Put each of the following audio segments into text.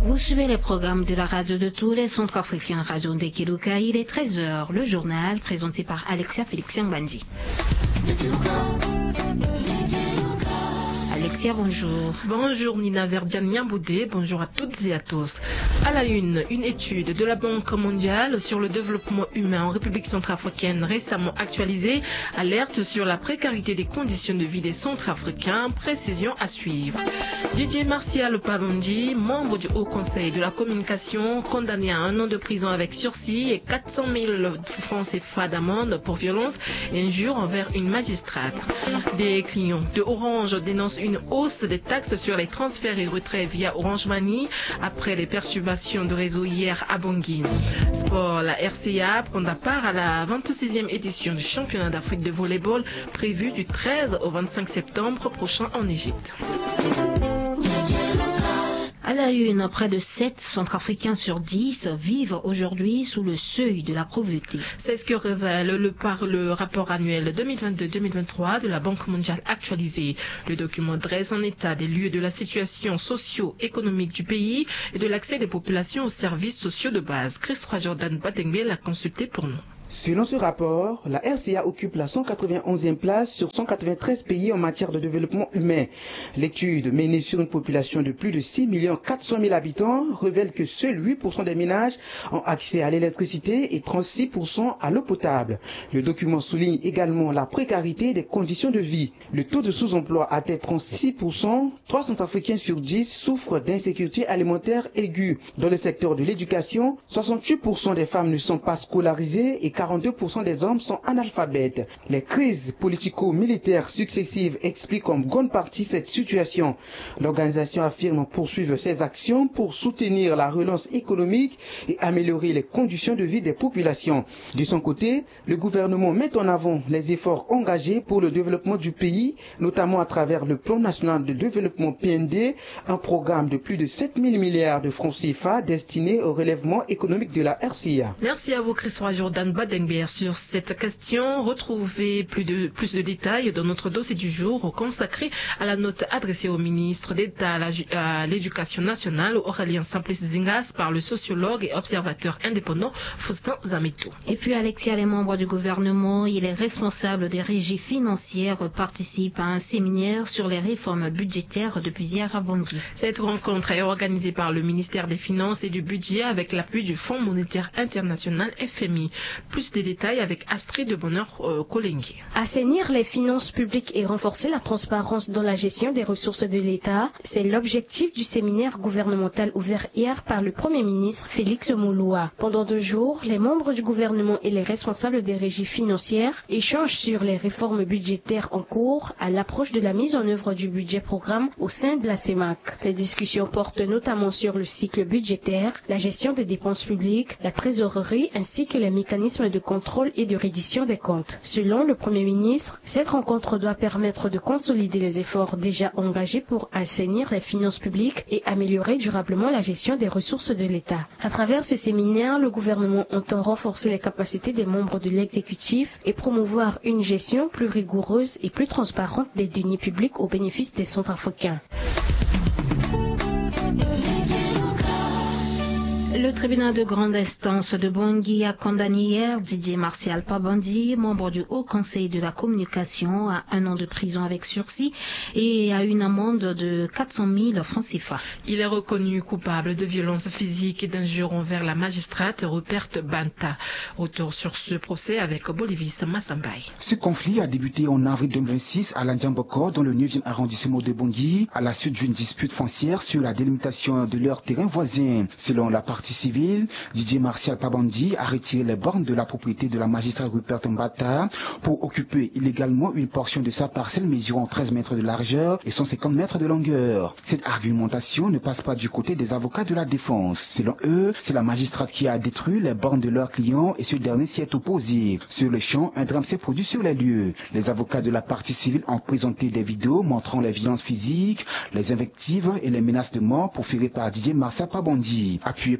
Vous suivez les programmes de la radio de tous les centrafricains, Radio Ndekeluka. Il est 13h, le journal présenté par Alexia Félixien Bandi. Alexia, bonjour. Bonjour Nina Verdiane-Nyamboudé, bonjour à toutes et à tous. À la une étude de la Banque mondiale sur le développement humain en République centrafricaine récemment actualisée alerte sur la précarité des conditions de vie des centrafricains, précision à suivre. Didier Martial Pabandi, membre du Haut Conseil de la communication, condamné à 1 an de prison avec sursis et 400 000 francs CFA d'amende pour violence et injure envers une magistrate. Des clients de Orange dénoncent une hausse des taxes sur les transferts et retraits via Orange Money après les perturbations de réseau hier à Bangui. Sport, la RCA prendra part à la 26e édition du championnat d'Afrique de volleyball prévu du 13 au 25 septembre prochain en Égypte. À la une, près de 7 centrafricains sur 10 vivent aujourd'hui sous le seuil de la pauvreté. C'est ce que révèle le rapport annuel 2022-2023 de la Banque mondiale actualisé. Le document dresse un état des lieux de la situation socio-économique du pays et de l'accès des populations aux services sociaux de base. Chris Jordan Badengbe l'a consulté pour nous. Selon ce rapport, la RCA occupe la 191e place sur 193 pays en matière de développement humain. L'étude menée sur une population de plus de 6 400 000 habitants révèle que seuls 8% des ménages ont accès à l'électricité et 36% à l'eau potable. Le document souligne également la précarité des conditions de vie. Le taux de sous-emploi atteint 36%. 3 Centrafricains sur 10 souffrent d'insécurité alimentaire aiguë. Dans le secteur de l'éducation, 68% des femmes ne sont pas scolarisées et 42% des hommes sont analphabètes. Les crises politico-militaires successives expliquent en grande partie cette situation. L'organisation affirme poursuivre ses actions pour soutenir la relance économique et améliorer les conditions de vie des populations. De son côté, le gouvernement met en avant les efforts engagés pour le développement du pays, notamment à travers le Plan national de développement PND, un programme de plus de 7 000 milliards de francs CFA destiné au relèvement économique de la RCA. Merci à vous, Chris Jordan Badengbe. Sur cette question, retrouvez plus de détails dans notre dossier du jour consacré à la note adressée au ministre d'État à l'Éducation nationale, Aurélien Simplice Zingas, par le sociologue et observateur indépendant Faustin Zametou. Et puis Alexia, les membres du gouvernement et les responsables des régies financières participent à un séminaire sur les réformes budgétaires depuis hier à Bangui. Cette rencontre est organisée par le ministère des Finances et du Budget avec l'appui du Fonds monétaire international FMI. Plus de détails avec Astrid de Bonheur-Kolengue. Assainir les finances publiques et renforcer la transparence dans la gestion des ressources de l'État, c'est l'objectif du séminaire gouvernemental ouvert hier par le Premier ministre Félix Mouloua. Pendant 2 jours, les membres du gouvernement et les responsables des régies financières échangent sur les réformes budgétaires en cours à l'approche de la mise en œuvre du budget programme au sein de la CEMAC. Les discussions portent notamment sur le cycle budgétaire, la gestion des dépenses publiques, la trésorerie ainsi que les mécanismes de contrôle et de reddition des comptes. Selon le Premier ministre, cette rencontre doit permettre de consolider les efforts déjà engagés pour assainir les finances publiques et améliorer durablement la gestion des ressources de l'État. À travers ce séminaire, le gouvernement entend renforcer les capacités des membres de l'exécutif et promouvoir une gestion plus rigoureuse et plus transparente des deniers publics au bénéfice des Centrafricains. Le tribunal de grande instance de Bangui a condamné hier Didier Martial Pabandi, membre du Haut Conseil de la communication, à 1 an de prison avec sursis et à une amende de 400 000 francs CFA. Il est reconnu coupable de violence physique et d'injure envers la magistrate Rupert Banta. Retour sur ce procès avec Bolivis Massambay. Ce conflit a débuté en avril 2026 à Landiamboko, dans le 9e arrondissement de Bangui, à la suite d'une dispute foncière sur la délimitation de leur terrain voisin. Selon la partie civile, Didier Martial Pabandi a retiré les bornes de la propriété de la magistrate Rupert Mbata pour occuper illégalement une portion de sa parcelle mesurant 13 mètres de largeur et 150 mètres de longueur. Cette argumentation ne passe pas du côté des avocats de la défense. Selon eux, c'est la magistrate qui a détruit les bornes de leur client et ce dernier s'y est opposé. Sur le champ, un drame s'est produit sur les lieux. Les avocats de la partie civile ont présenté des vidéos montrant les violences physiques, les invectives et les menaces de mort proférées par Didier Martial Pabandi. Appuyé par le ministère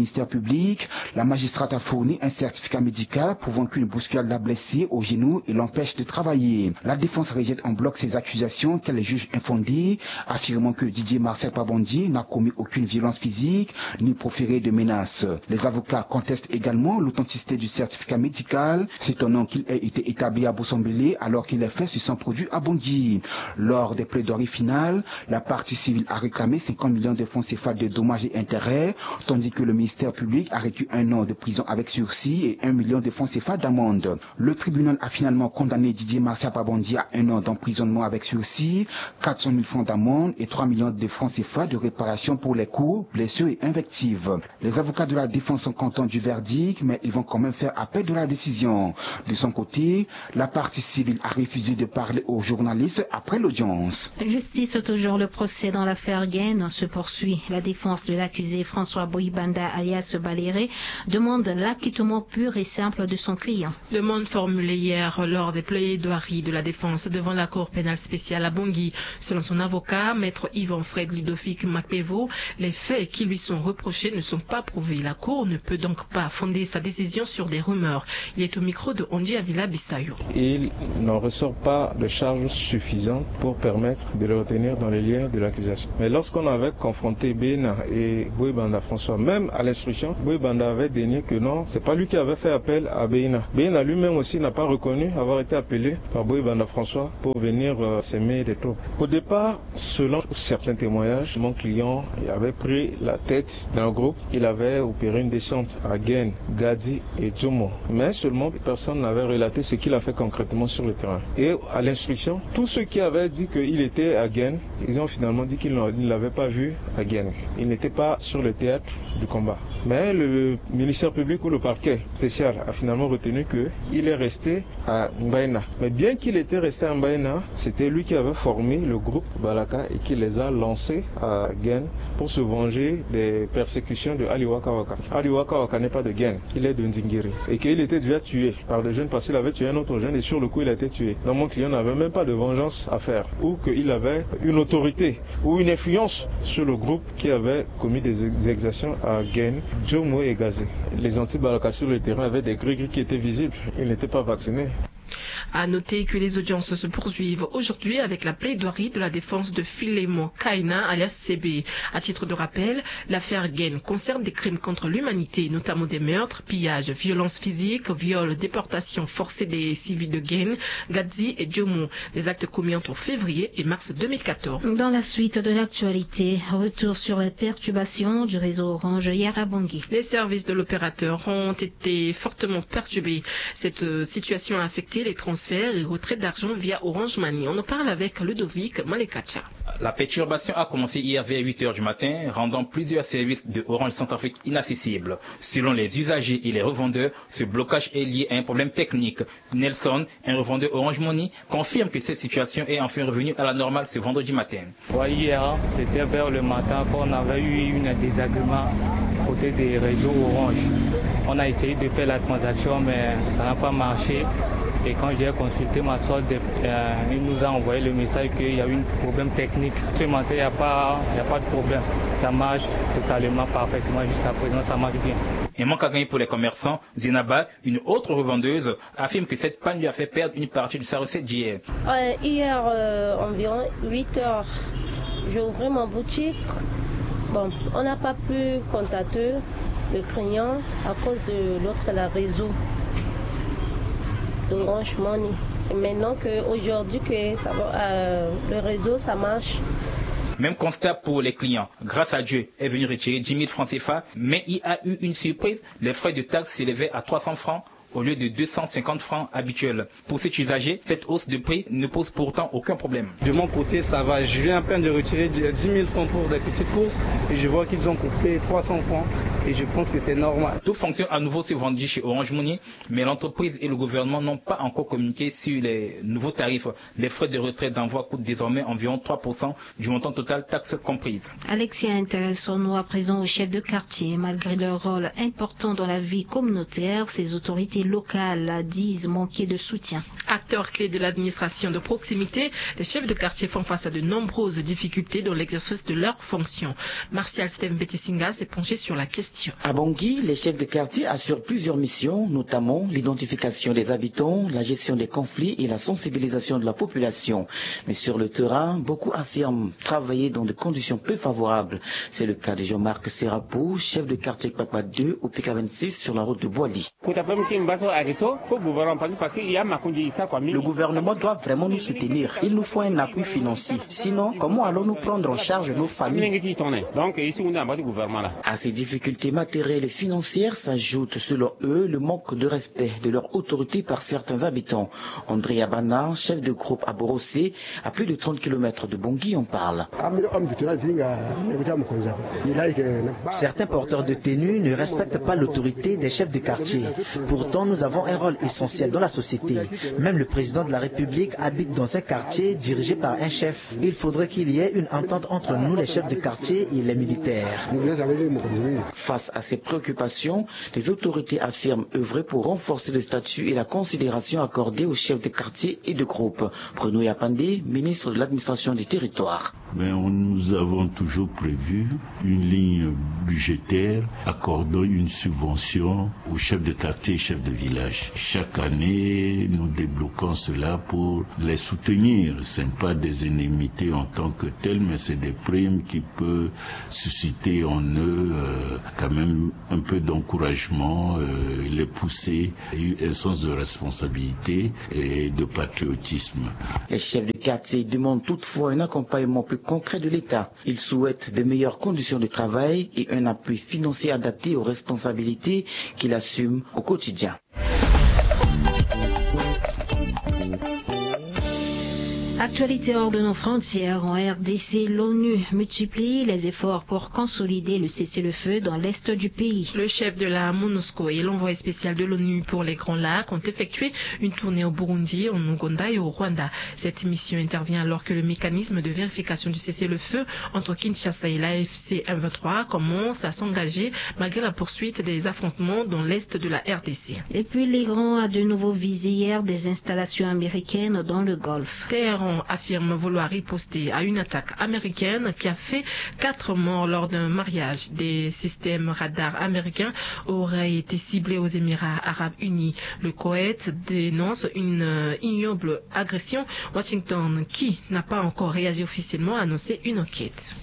ministère public, la magistrate a fourni un certificat médical prouvant qu'une bousculade l'a blessée au genou et l'empêche de travailler. La défense rejette en bloc ces accusations qu'elle juge infondées, affirmant que Didier Marcel Pabondji n'a commis aucune violence physique ni proféré de menaces. Les avocats contestent également l'authenticité du certificat médical, s'étonnant qu'il ait été établi à Bossombélé alors qu'il est fait sur son produit à Bondji. Lors des plaidoiries finales, la partie civile a réclamé 50 millions de francs CFA de dommages et intérêts, tandis que le ministère public a requis 1 an de prison avec sursis et 1 million de francs CFA d'amende. Le tribunal a finalement condamné Didier Marcel Pabondji à 1 an d'emprisonnement avec sursis, 400 000 francs d'amende et 3 millions de francs CFA de réparation pour les coups, blessures et invectives. Les avocats de la défense sont contents du verdict, mais ils vont quand même faire appel de la décision. De son côté, la partie civile a refusé de parler aux journalistes après l'audience. Justice toujours, le procès dans l'affaire Gaine se poursuit. La défense de l'accusé François Boibanda alias Baléré demande l'acquittement pur et simple de son client. Demande formulée hier lors des plaidoiries de la défense devant la Cour pénale spéciale à Bangui. Selon son avocat, maître Yvan Fred Ludovic Macpevo, les faits qui lui sont reprochés ne sont pas prouvés. La Cour ne peut donc pas fonder sa décision sur des rumeurs. Il est au micro de Ondi Avila Bissayo. Il n'en ressort pas de charges suffisantes pour permettre de le retenir dans les liens de l'accusation. Mais lorsqu'on avait confronté Béna et Boibanda François, même à l'instruction, Boibanda avait dénié que non, c'est pas lui qui avait fait appel à Béna. Béna lui-même aussi n'a pas reconnu avoir été appelé par Boibanda François pour venir s'aimer des troupes. Au départ, selon certains témoignages, mon client avait pris la tête d'un groupe. Il avait opéré une descente à Gaine, Gadi et Djomo. Mais seulement personne n'avait relaté ce qu'il a fait concrètement sur le terrain. Et à l'instruction, tous ceux qui avaient dit qu'il était à Gaine, ils ont finalement dit qu'ils ne l'avaient pas vu à Gaine. Il n'était pas sur le théâtre du combat. Mais le ministère public ou le parquet spécial a finalement retenu qu'il est resté à Mbaïna. Mais bien qu'il était resté à Mbaïna, c'était lui qui avait formé le groupe Balaka et qui les a lancés à Gaine pour se venger des persécutions de Ali Waka Waka. Ali Waka Waka n'est pas de Gaine, il est de Nzingiri. Et qu'il était déjà tué par des jeunes parce qu'il avait tué un autre jeune et sur le coup il a été tué. Donc mon client n'avait même pas de vengeance à faire ou qu'il avait une autorité ou une influence sur le groupe qui avait commis des exactions à Gaine, Djomo et Gazé. Les anti-Balaka sur le terrain avaient des gris-gris qui étaient visibles. Ils n'étaient pas vaccinés. À noter que les audiences se poursuivent aujourd'hui avec la plaidoirie de la défense de Philémon Kaina alias CB. À titre de rappel, l'affaire Gaine concerne des crimes contre l'humanité, notamment des meurtres, pillages, violences physiques, viols, déportations forcées des civils de Gaine, Gadzi et Djomo. Des actes commis entre février et mars 2014. Dans la suite de l'actualité, retour sur les perturbations du réseau Orange hier à Bangui. Les services de l'opérateur ont été fortement perturbés. Cette situation a affecté les transferts et retraits d'argent via Orange Money. On en parle avec Ludovic Malekacha. La perturbation a commencé hier vers 8h du matin, rendant plusieurs services de Orange Centrafrique inaccessibles. Selon les usagers et les revendeurs, ce blocage est lié à un problème technique. Nelson, un revendeur Orange Money, confirme que cette situation est enfin revenue à la normale ce vendredi matin. Hier, c'était vers le matin qu'on avait eu un désagrément côté des réseaux Orange. On a essayé de faire la transaction, mais ça n'a pas marché. Et quand j'ai consulté ma solde, il nous a envoyé le message qu'il y a eu un problème technique. Ce matin, il n'y a pas de problème. Ça marche totalement parfaitement. Jusqu'à présent, ça marche bien. Un manque à gagner pour les commerçants. Zinaba, une autre revendeuse, affirme que cette panne lui a fait perdre une partie de sa recette d'hier. Hier, environ 8 heures, j'ai ouvert ma boutique. Bon, on n'a pas pu contacter le client à cause de la réseau d'Orange Money. C'est maintenant qu'aujourd'hui que le réseau ça marche. Même constat pour les clients. Grâce à Dieu, est venu retirer 10 000 francs CFA, mais il a eu une surprise. Les frais de taxe s'élevaient à 300 francs au lieu de 250 francs habituels. Pour cet usager, cette hausse de prix ne pose pourtant aucun problème. De mon côté, ça va. Je viens à peine de retirer 10 000 francs pour des petites courses et je vois qu'ils ont coupé 300 francs et je pense que c'est normal. Tout fonctionne à nouveau ce vendredi chez Orange Money, mais l'entreprise et le gouvernement n'ont pas encore communiqué sur les nouveaux tarifs. Les frais de retrait d'envoi coûtent désormais environ 3% du montant total, taxes comprises. Alexia Intéressonnois, présent au chef de quartier. Malgré leur rôle important dans la vie communautaire, ces autorités locales disent manquer de soutien. Acteurs clés de l'administration de proximité, les chefs de quartier font face à de nombreuses difficultés dans l'exercice de leurs fonctions. Martial Stem Betesinga s'est penché sur la question. À Bangui, les chefs de quartier assurent plusieurs missions, notamment l'identification des habitants, la gestion des conflits et la sensibilisation de la population. Mais sur le terrain, beaucoup affirment travailler dans des conditions peu favorables. C'est le cas de Jean-Marc Serapou, chef de quartier Papa 2 au PK26 sur la route de Boili. Le gouvernement doit vraiment nous soutenir. Il nous faut un appui financier. Sinon, comment allons-nous prendre en charge nos familles? À ces difficultés matérielles et financières s'ajoute, selon eux, le manque de respect de leur autorité par certains habitants. André Abana, chef de groupe à Borossé, à plus de 30 km de Bangui, en parle. Certains porteurs de tenue ne respectent pas l'autorité des chefs de quartier. Pourtant, nous avons un rôle essentiel dans la société. Même le président de la République habite dans un quartier dirigé par un chef. Il faudrait qu'il y ait une entente entre nous, les chefs de quartier, et les militaires. Face à ces préoccupations, les autorités affirment œuvrer pour renforcer le statut et la considération accordée aux chefs de quartier et de groupe. Bruno Yapandé, ministre de l'administration du territoire. Nous avons toujours prévu une ligne budgétaire accordant une subvention aux chefs de quartier et chefs de village. Chaque année, nous débloquons cela pour les soutenir. Ce n'est pas des indemnités en tant que telles, mais c'est des primes qui peuvent susciter en eux quand même un peu d'encouragement, les pousser à un sens de responsabilité et de patriotisme. Les chefs de quartier demandent toutefois un accompagnement plus concret de l'État. Ils souhaitent de meilleures conditions de travail et un appui financier adapté aux responsabilités qu'il assume au quotidien. Actualité hors de nos frontières, en RDC, l'ONU multiplie les efforts pour consolider le cessez-le-feu dans l'est du pays. Le chef de la MONUSCO et l'envoyé spécial de l'ONU pour les Grands Lacs ont effectué une tournée au Burundi, en Ouganda et au Rwanda. Cette mission intervient alors que le mécanisme de vérification du cessez-le-feu entre Kinshasa et l'AFC M23 commence à s'engager malgré la poursuite des affrontements dans l'est de la RDC. Et puis l'Iran a de nouveau visé hier des installations américaines dans le Golfe. Téhéran affirme vouloir riposter à une attaque américaine qui a fait 4 morts lors d'un mariage. Des systèmes radars américains auraient été ciblés aux Émirats arabes unis. Le Koweït dénonce une ignoble agression. Washington, qui n'a pas encore réagi officiellement, a annoncé une enquête.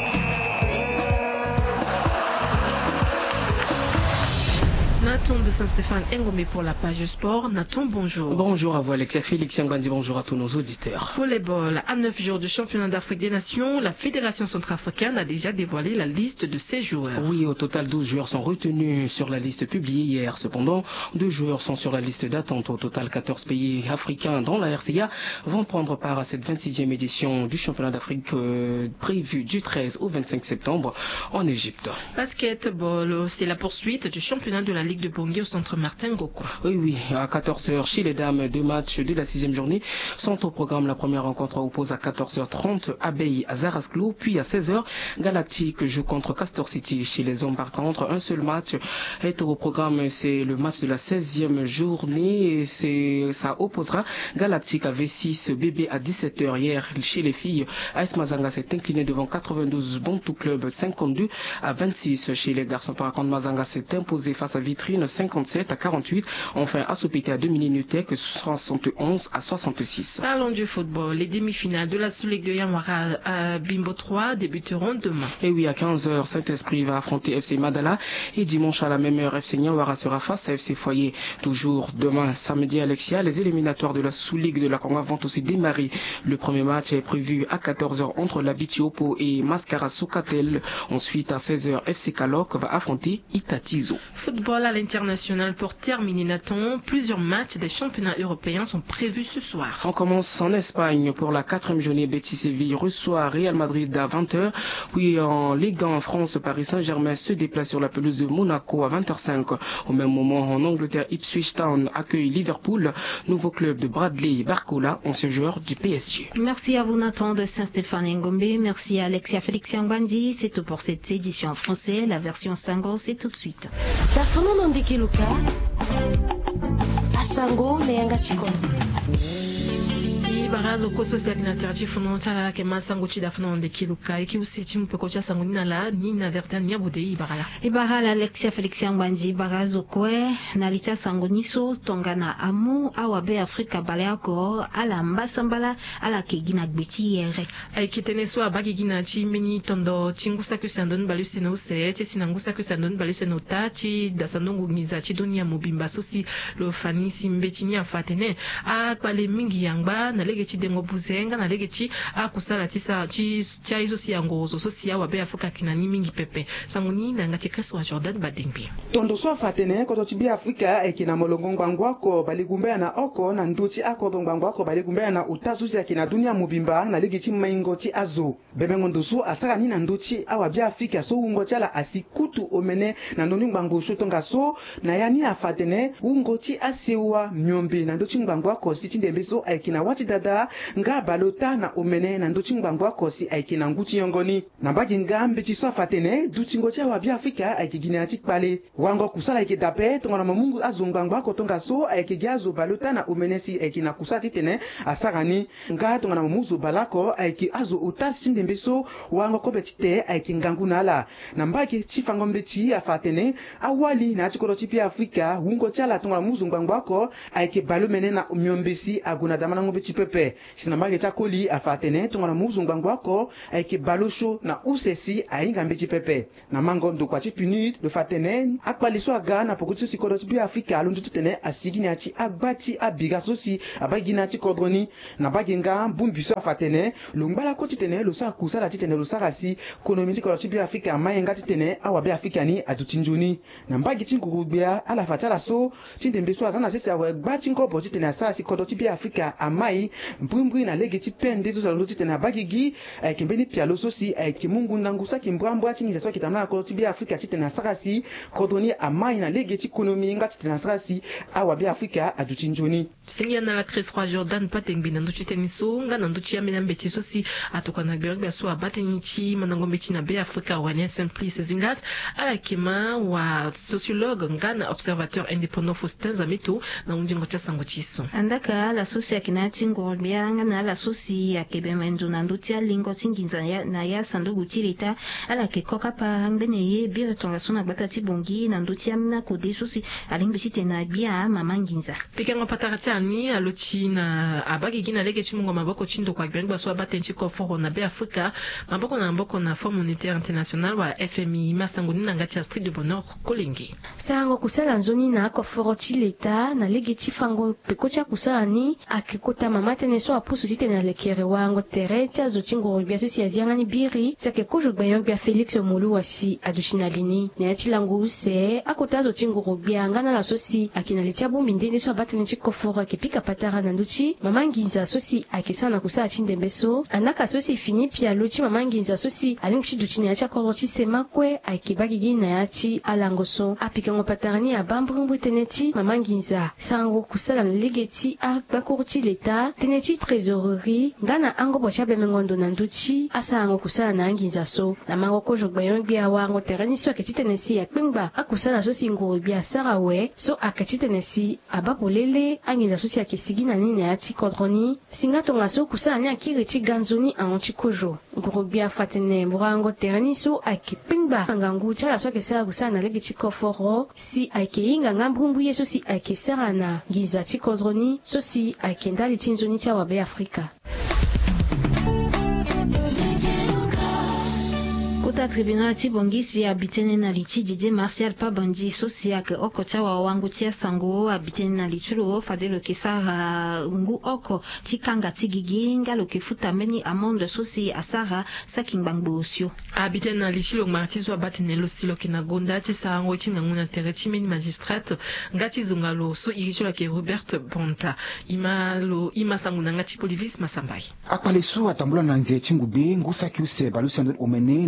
Nathan de Saint-Stéphane Ngomé pour la page sport. Nathan, bonjour. Bonjour à vous Alexia Félix Ngandi, bonjour à tous nos auditeurs. Volleyball, à 9 jours du championnat d'Afrique des Nations, la Fédération centrafricaine a déjà dévoilé la liste de ses joueurs. Oui, au total 12 joueurs sont retenus sur la liste publiée hier. Cependant, 2 joueurs sont sur la liste d'attente. Au total, 14 pays africains dont la RCA vont prendre part à cette 26e édition du championnat d'Afrique prévue du 13 au 25 septembre en Égypte. Basketball, c'est la poursuite du championnat de la Ligue de Bangui au centre Martin Ngoko. Oui, à 14h chez les dames, 2 matchs de la 6e journée sont au programme. La première rencontre oppose à 14h30 Abeille à Zarasklo, puis à 16h Galactique joue contre Castor City. Chez les hommes par contre, un seul match est au programme, c'est le match de la 16e journée et ça opposera Galactique à V6 Bébé à 17h. Hier chez les filles, AS Mazanga s'est incliné devant 92 Bantou Club 52 à 26. Chez les garçons par contre, Mazanga s'est imposé face à Vitrine 57 à 48. Enfin, Assopité à Dominique 71 à 66. Parlons du football. Les demi-finales de la Sous-Ligue de Yamara à Bimbo 3 débuteront demain. Et oui, à 15h, Saint-Esprit va affronter FC Madala et dimanche à la même heure, FC Nyawara sera face à FC Foyer. Toujours demain, samedi, Alexia, les éliminatoires de la Sous-Ligue de la Congo vont aussi démarrer. Le premier match est prévu à 14h entre la Bitiopo et Mascara Soukatel. Ensuite, à 16h, FC Kalok va affronter Itatizo. Football à l'international pour terminer, Nathan. Plusieurs matchs des championnats européens sont prévus ce soir. On commence en Espagne pour la 4e journée. Betis Séville reçoit Real Madrid à 20h. Puis en Ligue 1 en France, Paris Saint-Germain se déplace sur la pelouse de Monaco à 20h05. Au même moment, en Angleterre, Ipswich Town accueille Liverpool, nouveau club de Bradley Barcola, ancien joueur du PSG. Merci à vous Nathan de Saint-Stéphane Ngombe. Merci à Alexia Félix Ngandi. C'est tout pour cette édition en français. La version Sango, c'est tout de suite. Ndiki Luka. sango na yanga chikondo barazo koso si alinatera chifuno chala ke masango chida funo de kiluka ikiusi chimpeko cha sango nina vertan nyabude ibara Alexia Felixia Ngwanji barazo kwe na licha sango niso tongana amu awabe Afrika baleako ala mbasambala ala kegina gbeti yere aikitene so abagi gina chi mini tondo chingusa kusandon baluseno se sinangusa kusandon baluseno tachi dasandongo ngiza chi dunia mobimba sosi lo fani simbechinya fatene a kwale mingi yangba na lege chi dengo buzenga na lege chi akusala tisa chi chaizo si yangozo so si awabe Afrika kinani mingi pepe sangoni na ngati Chris wa Jordan badingbi tondo so fatene ko to bi Afrika ekina molongo ngwangwako baligumbea na oko na nduchi akodo ngwangwako baligumbea na utazuzi akina dunia mubimba na lege chi maingo chi azo bebengo ndusu asaka ni na nduchi awabe Afrika so ungo chala asikutu omene na ndoni ngwango so tonga so na yani afatene ungo chi asewa myombe na nduchi ngwangwako si tindembe so ekina wati dada nga balota na omene na nduchi ngwangwako si ekina nguchi yongoni na bagi ngambe chi so fatene duchi ngo cha wabe Afrika ekigina ati pale wango kusala ekidape tonga na mungu azongwangwako tonga so ekigazo balota na omene si ekina kusati tene asagani nga tonga na muzu balako eki azo utasi ndembeso wango kobetite eki ngangu nala na mbaki chifango mbechi afatene awali na chikoro chipi Afrika hungo chala tonga na muzu ngwangwako eki balumene na umyombesi aguna damana ngombe chipepe sinambaki chakoli afatene tonga na muzu ngwangwako eki balosho na usesi ainga mbechi pepe na mango ndo kwa chipini le fatene akpaliso aga na pokutu sikoro chipi Afrika alundu tene asigini ati agbati abiga sosi abagina chikodroni na baginga bumbiso afatene lungbala ko tene lo sa kusala tene lo sarasi konomi ko chipi Afrika mayenga tene awabe Afrika ni adutinjuni na mbagi chingurubia ala fatala so tindembeso azana sese awe gbati ngobo tene asasi kodo chipi Afrika amai mbumbwi na lege chipende zo salo tene abagigi kimbeni pialo sosi kimungu nangusa kimbwambwa chingiza so kitamna ko chipi Afrika tene asarasi kodoni amai na lege chikonomi nga tene asarasi awabe Afrika adutinjuni singia na la Chris wa Jordan patengbi na nduchi teniso nga na nduchi amena mbeti sosi atukana berbe so abatenichi manango mbeti na be Afrika wania simplice zingas ala kima wa sociologue ngana observateur indépendant Faustin Zameto na unjingo cha sango chiso andaka la sosi ya kinati ngorobia ngana la sosi ya kebemendu na nduchi ya lingo tinginza na ya sandugu chirita ala kekoka pa ngene ye bire tonga sona batati bongi na nduchi amna kode sosi alingbishi tena bia mamanginza pikengo pataratiani alochi na abagi gina lege chimungo maboko chindo kwa gbenga so abatenchi ko foro na be Afrika maboko na Fonds monétaire international wa FMI masangoni na ngati Street de Bonheur kolingi sango kusala nzoni na ko foro chileta na lege chifango pekocha kusala ni akikota mamate ne so apusu tite na lekere wango teretia zo chingo bia so siazianga ni biri sake kojo gbanyo bia Felix Mulu wasi adushinalini na yati langu se akota zo chingo bia ngana la sosi akinaletia bombi ndene so abatene chiko foro akipika patara na nduchi mamanginza sosi akisana kusala chindembeso anaka sosi fini pia lochi mamanginza sosi alingchi duchini acha korochi semakwe akibaki gina yachi alangoso apikango patarani abambru teneti mamanginza sango kusala legeti akbakorchi leta teneti trésorerie ngana ango bocha bemengondo na nduchi asango kusala na anginza so na mango kojo gbayon bia wango terani so akititenesi akpingba akusala sosi ngoro bia sarawe so akititenesi abapolele anginza sosi akisigina nini yachi kodroni singatonga so kusala ni akirichi ganzoni anchi kojo ngurubia fatene murango terani so akipingba ngangu chala so kesara kusana lege chikoforo si akeinga ngambumbu yeso si akesara na giza chikodroni so si akendali chinzoni cha wabe Afrika Kuta tribunal chibongisi abitene na lichi Didier Martial Pabandi sosi yake oko chawa wangu tia sango abitene na lichulo fadelo kisara ngu oko chikanga tigiginga lokifuta meni amonde sosi asara sakingbangbo osio abitene na lichilo martizo abatene lo silo kinagonda tisa ango chinga nguna terechi meni magistrate ngati zungalo so irichola ke Robert Bonta ima sanguna ngati Polivis Masambai akpalesu atambula na nze chingube ngusa kiuse balusi omene na tivaka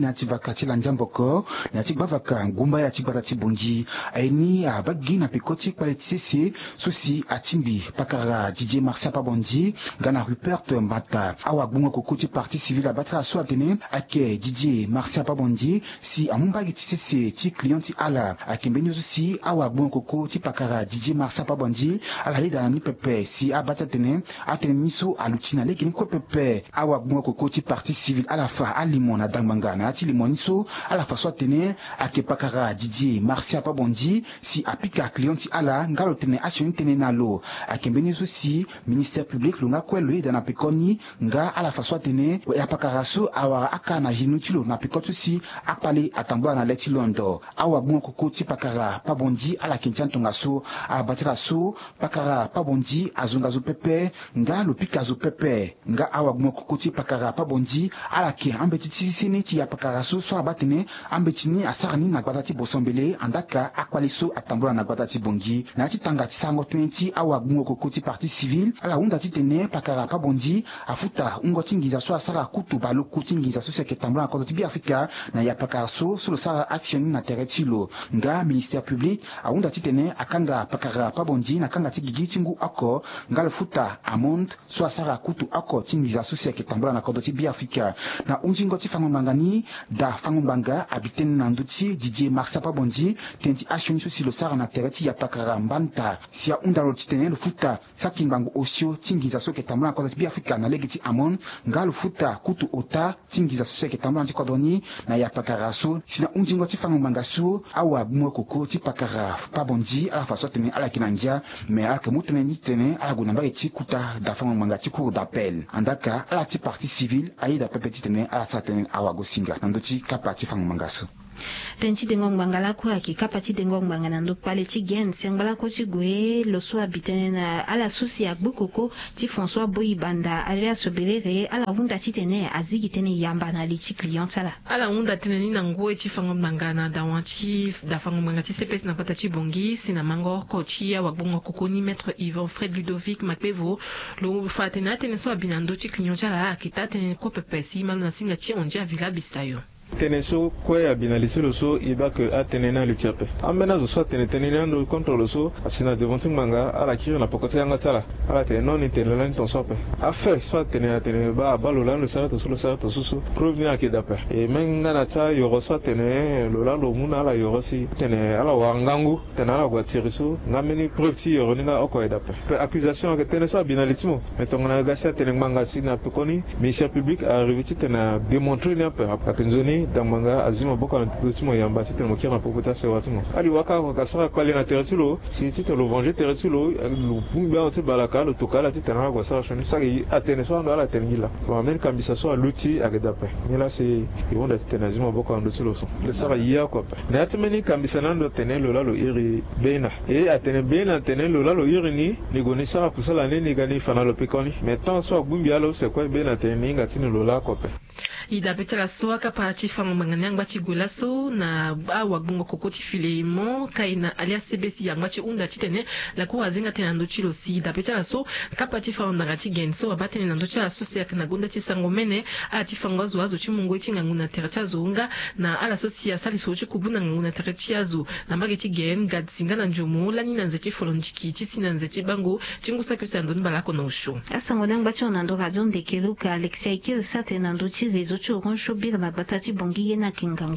kati la Njamboko na tik bavaka ngumba ya tik batati bongi aini a bagi na pekoti kwalitisese sosi atimbi pakara DJ Marcia Pabondi gana Rupert Mbata awa bunga kokoti parti civil abatra so atene ake DJ Marcia Pabondi si amumba gitisese ti clienti ala akembeni sosi awa bunga kokoti pakara DJ Marcia Pabondi ala ida ni pepe si abata tene atene miso alutina lekini ko pepe awa bunga kokoti parti civil ala fa alimona dangmanga na ati limoniso ala fa so atene ake pakara DJ Marcia Pabondi si apika clienti ala ngalo tene asioni tene nalo akembeni sosi ministère public lunga kwelo ida na pekoni nga ala fa so atene ya pakara so awa akana jinutilo na pekotu si akpali atambwa na leti londo awa bunga kokoti pakara Pabondi ala kinchantonga so abatira so pakara Pabondi azungazo pepe nga lopika zo pepe nga awa bunga kokoti pakara Pabondi ala ke ambetiti sene ti ya pakara so so abatene ambetini asarani na gwatati bosombele andaka akpali so atambwa na gwatati bongi na ti tanga ti sango tenti awa bunga kokoti parti civil ala unda ti tene pakara Pabondi afuta ungo tingiza so asara kutu balo kutingiza so seke tambwa na kodoti bi Afrika na ya pakara so lo sara action na teretilo nga ministère public aunda ti tene akanga pakara Pabondi na kanga ti gigi tingu ako nga le futa amont so asara kutu ako tingiza so seke tambwa na kodoti bi Afrika na unjingo ti fangombangani da fangombanga abiten na nduti DJ Marcia Pabondi tenti action so si lo sara na tereti ya pakara mbanta si ya unda lo ti tene lo futa sakimbangu osio tingiza so ke tambwa na kodoti bi Afrika na legiti amon nga lo futa kutu ota tingiza so seke tambwa na kodoni na ya pakara so sina unjingo ti fangombanga so awa bumwe koko ti pakara Pabondi ala faso tene ala kinangia me ala ke mutene ni tene ala gunamba ti kuta da fangombanga ti cour d'appel andaka ala ti parti civil aida pepe ti tene ala sa tene awa go singa nando ti kapa ti fangombanga so tenchi dengo mbangala ko aki kapati dengo mbangana ndo pale ti gen sengbala ko ti gwe lo so abitene na ala susi agbukoko ti François Boyi Banda alia sobelere ala hunda ti tene azigi tene yamba na li ti client ala hunda tene ni nango ti fango mbangana da wanti da fango mbanga ti CPS na pata ti bongi sina mango ko ti ya wagbongo koko ni maître Yvan Fred Ludovic Makpevo lo fatena tene so abinando ti client ala akita tene ko pepe si malu na singa ti onja villa bisayo teneso kwe abinalisi loso iba ke atenena luchape amena zo so tenena ndo contrôle so asina devant manga ala kiri na pokote yanga tsala ala te non tenena ton sope afe so tenena ba balola lo sara to so preuve na ke dape e menga na tsa yoro so tenena lo la lo muna ala yoro si tenena ala wangangu tenena ala gwatiri so ngameni preuve ti yoro ninga oko e dape pe accusation ke teneso abinalisimo metonga gasa tenena manga sina pekoni ministère public a reviti tenena démontrer na pe akinzoni damanga azima boka na tutimo yamba tete mo kira pokota se watimo ali waka wakasaka kwali na teretulo si tete lo venger teretulo lo pumba on se balaka lo tokala tete na kwa sa shoni sa atene so ndo ala tenila ba men kambisa so luti agedape nila se yonda tete na azima boka ndo tulo so le sara ya kwa pa na atmeni kambisa nando tenelo la lo iri bena e atene bena tenelo la lo iri ni nigoni sara kusala neni gani fanalo pekoni metan so gbumbi alo se kwa bena teninga tinelo la kwa pa ida petala soa kapa ti fango manganyang bachi gwela so na awa gungo kokoti filemo kaina alias CBC yang bachi unda ti tene la ko azinga tena ndo chilo si ida petala so kapa ti fango ndanga ti gen so abatene na ndo chala so se na gunda ti sango mene a ti fango azo ti mungo ti nganguna tercha zonga na ala so si asali so ti kubuna nganguna tercha azo na mbage ti gen gad singa na njomo la ni na nzeti folonjiki ti sina nzeti bango ti ngusa kyusa ndo mbala ko no show asango nang bachi ona ndo radio ndekeluka Alexia ikil satena ndo ti rezo ti orange shobir na batati bongi yena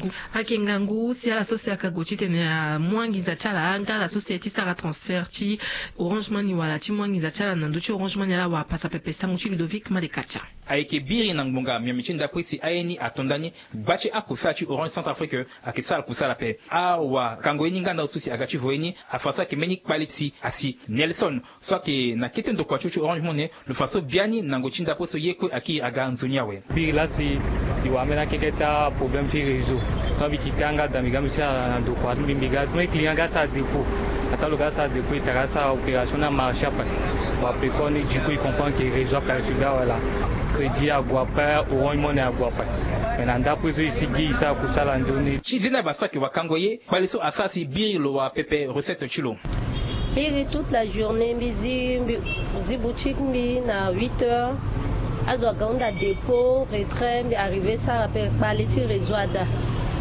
kengangu si ala sosia kagochi tene a mwangi za chala anga la société sara transfert ti orange money wala ti mwangi za chala na ndo ti orange money ala wa pasa pepe sangu ti Ludovic Malekacha ayeke biri na ngbonga miamichi ndakwe si ayeni atondani bachi akusa ti orange Centrafrique akisala kusala pe awa kango eni nganda ususi agachi voeni afasa ke meni kpali ti asi Nelson so ke na kete ndo kwa ti orange money le faso biani nango ti ndakwe so yekwe aki aga nzoniawe biri la si iwamena keketa problème ti réseau tobi kitanga damigamisha na ndo kwa mbimbiga mais client ga sa dépôt atalo ga sa dépôt itaka sa opération na marché après ba pe koni du coup il comprend que réseau perturbé wala crédit à guapa orange money à guapa nanda pwizo isigi isa kusala ndoni chizina basaki wakangoye baliso asasi biri lo wa pepe recette chilo biri toute la journée mbizi boutique mbi na 8h azwa gaunda dépôt retrait mbi arrivé ça rappelle parler ti réseau ada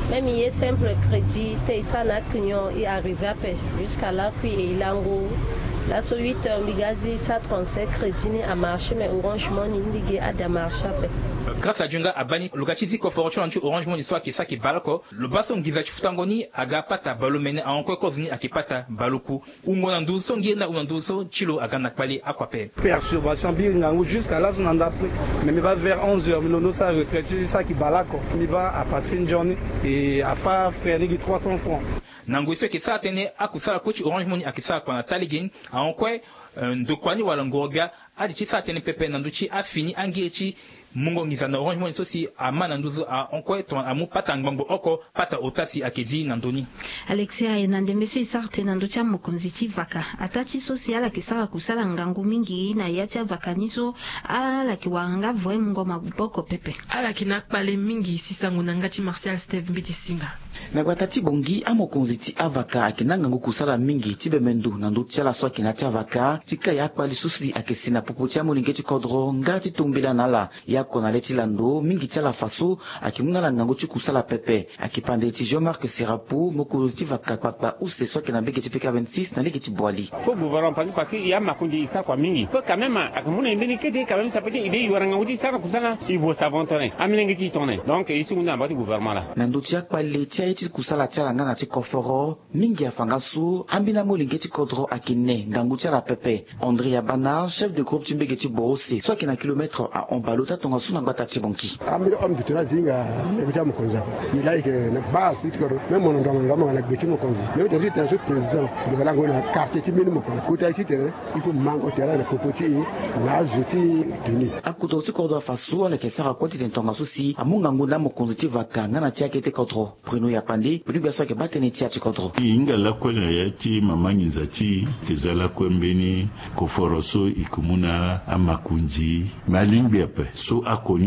même il y a simple crédit, ça n'a qu'un arrivé à pêcher jusqu'à là, puis il a un gros. Là, sur 8 heures, ça transfert crédit à marché, mais Orange Money, il a des marchés. Grâce à Djunga Abani, le gâchis ko fortune anchu Orange Money soit qui ça qui balako, le basson gizachi futangoni aga pata balomene a encore kozini akipata baloku. Umona nduso ngena unanduso chilo aga nakbali akwape. Perturbation bien jusqu'à là on en a pris. Mais il va vers 11 heures, mais ça retraite, c'est ça qui balako. Il va à passer une journée et à pas faire 300 francs. Nangoiswe ki sa tene akusala coach Orange Money akisa kwa taligin a onkwe ndokwani wala ngorga adichi sa tene pepe nanduchi afini angechi mungo ngizana Orange Money sosi amana nduzo a onkwe to amu pata ngbango oko pata otasi akezi nandoni Alexia enande monsieur sarte nanducha mukonziti vaka atachi social akisa kusala ngangu mingi na yatia vakanizo ala kiwanga voe mungo maboko pepe ala kinakpale mingi sisango nangachi Martial Steve Mbitisinga na gwatati bongi amokonziti avaka akinanga ngukusala mingi tibemendu nandu tiala so akinati avaka tika yakpa lisusi akesina popotia molingeti kodro ngati tumbila nala yako na leti lando mingi tiala faso akimuna ngango tikusala pepe akipande ti Jean-Marc Serapo mokonziti vaka papa use so akina begeti peka 26 na legeti boali faut gouvernement parce que il y a makundi isa kwa mingi faut quand même akamuna ndeni kede quand même ça peut dire il yoranga uti sana kusana il faut savontonner aminengeti tonner donc ici on a battu gouvernement là nandu tiakpa leti eti kusala tiala ngana ti koforo mingi afangasu ambina molingeti kodro akine ngangu tiala pepe André Abana chef de groupe timbegeti boose so akina kilomètre à Ombalota tonga suna gbata ti bonki ambi om bituna zinga ngeta mukonza ni like na base tikoro même mon ndama na gbeti mukonza mais aujourd'hui t'es président de la ngona quartier ti minimum ko ta ti tere il faut mango terrain na popoti na zuti tuni akuto ti kodro fasu ala kesara koti tonga susi amunga nguna mukonza ti vaka ngana ti akete kodro Bruno Yapandi bibiasoke batene ti achikodro inga la kwena yati mamanyiza ti tezala kwembeni koforoso ikumuna amakunji malimbi ape so akoni